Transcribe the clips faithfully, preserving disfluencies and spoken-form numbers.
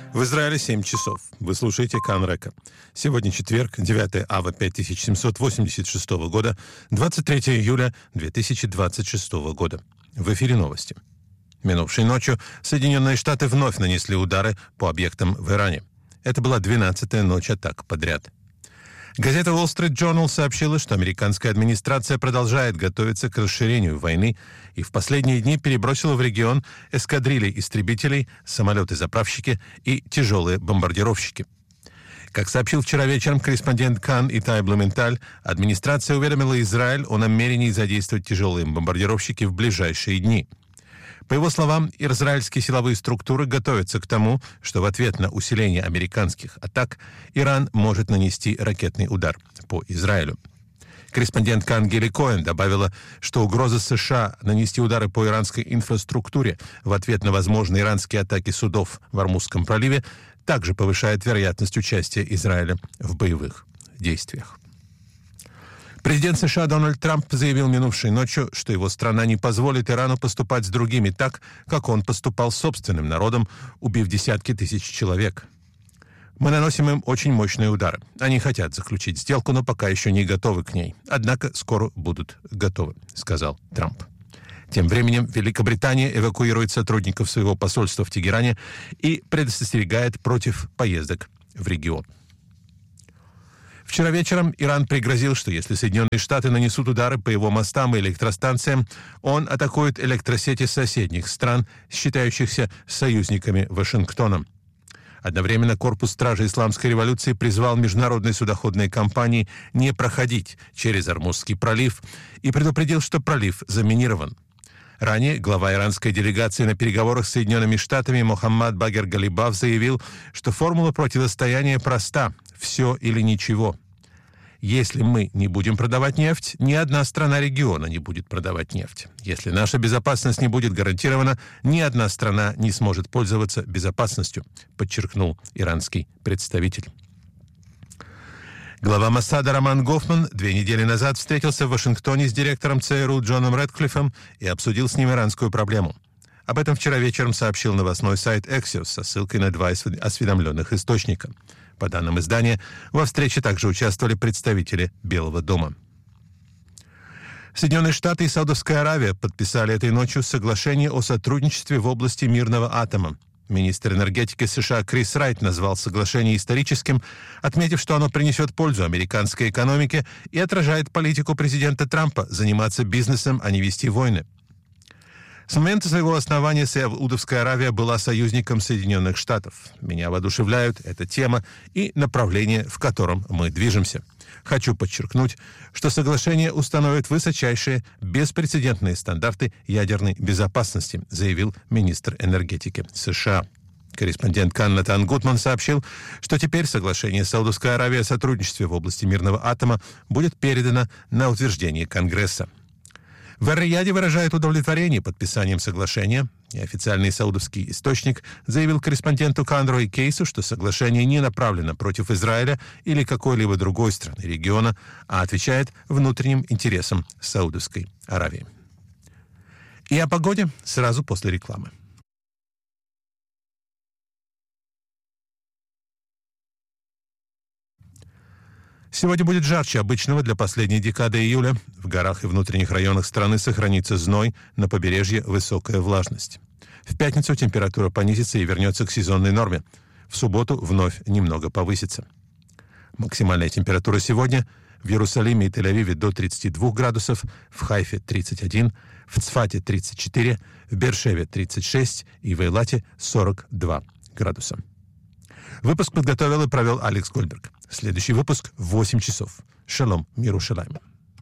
В Израиле семь часов. Вы слушаете Кан Река. Сегодня четверг, девятое ава пять тысяч семьсот восемьдесят шестого года, двадцать третьего июля две тысячи двадцать шестого года. В эфире новости. Минувшей ночью Соединенные Штаты вновь нанесли удары по объектам в Иране. Это была двенадцатая ночь атак подряд. Газета Wall Street Journal сообщила, что американская администрация продолжает готовиться к расширению войны и в последние дни перебросила в регион эскадрильи истребителей, самолеты-заправщики и тяжелые бомбардировщики. Как сообщил вчера вечером корреспондент Кан Итай Блументаль, администрация уведомила Израиль о намерении задействовать тяжелые бомбардировщики в ближайшие дни. По его словам, израильские силовые структуры готовятся к тому, что в ответ на усиление американских атак Иран может нанести ракетный удар по Израилю. Корреспондент Кан Гели Коэн добавила, что угроза США нанести удары по иранской инфраструктуре в ответ на возможные иранские атаки судов в Ормузском проливе также повышает вероятность участия Израиля в боевых действиях. Президент США Дональд Трамп заявил минувшей ночью, что его страна не позволит Ирану поступать с другими так, как он поступал с собственным народом, убив десятки тысяч человек. «Мы наносим им очень мощные удары. Они хотят заключить сделку, но пока еще не готовы к ней. Однако скоро будут готовы», — сказал Трамп. Тем временем Великобритания эвакуирует сотрудников своего посольства в Тегеране и предостерегает против поездок в регион. Вчера вечером Иран пригрозил, что если Соединенные Штаты нанесут удары по его мостам и электростанциям, он атакует электросети соседних стран, считающихся союзниками Вашингтона. Одновременно корпус стражи Исламской революции призвал международные судоходные компании не проходить через Ормузский пролив и предупредил, что пролив заминирован. Ранее глава иранской делегации на переговорах с Соединенными Штатами Мохаммад Багер Галибаф заявил, что формула противостояния проста – все или ничего. Если мы не будем продавать нефть, ни одна страна региона не будет продавать нефть. Если наша безопасность не будет гарантирована, ни одна страна не сможет пользоваться безопасностью, подчеркнул иранский представитель. Глава Моссада Роман Гофман две недели назад встретился в Вашингтоне с директором ЦРУ Джоном Рэдклиффом и обсудил с ним иранскую проблему. Об этом вчера вечером сообщил новостной сайт Axios со ссылкой на два осведомленных источника. По данным издания, во встрече также участвовали представители Белого дома. Соединенные Штаты и Саудовская Аравия подписали этой ночью соглашение о сотрудничестве в области мирного атома. Министр энергетики США Крис Райт назвал соглашение историческим, отметив, что оно принесет пользу американской экономике и отражает политику президента Трампа заниматься бизнесом, а не вести войны. С момента своего основания Саудовская Аравия была союзником Соединенных Штатов. Меня воодушевляют эта тема и направление, в котором мы движемся. Хочу подчеркнуть, что соглашение установит высочайшие, беспрецедентные стандарты ядерной безопасности, заявил министр энергетики США. Корреспондент Кан Натан Гутман сообщил, что теперь соглашение Саудовской Аравии о сотрудничестве в области мирного атома будет передано на утверждение Конгресса. В Эр-Рияде выражает удовлетворение подписанием соглашения. Неофициальный саудовский источник заявил корреспонденту Кандру и Кейсу, что соглашение не направлено против Израиля или какой-либо другой страны региона, а отвечает внутренним интересам Саудовской Аравии. И о погоде сразу после рекламы. Сегодня будет жарче обычного для последней декады июля. В горах и внутренних районах страны сохранится зной, на побережье высокая влажность. В пятницу температура понизится и вернется к сезонной норме. В субботу вновь немного повысится. Максимальная температура сегодня в Иерусалиме и Тель-Авиве до тридцати двух градусов, в Хайфе тридцать один, в Цфате тридцать четыре, в Беэр-Шеве тридцать шесть и в Эйлате сорок два градуса. Выпуск подготовил и провел Алекс Гольберг. Следующий выпуск в восемь часов. Шалом, мир Иерусалиму.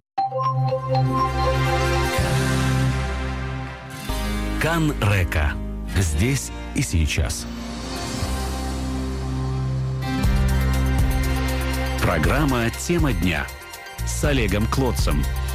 Кан Река. Здесь и сейчас. Программа «Тема дня» с Олегом Клотцем.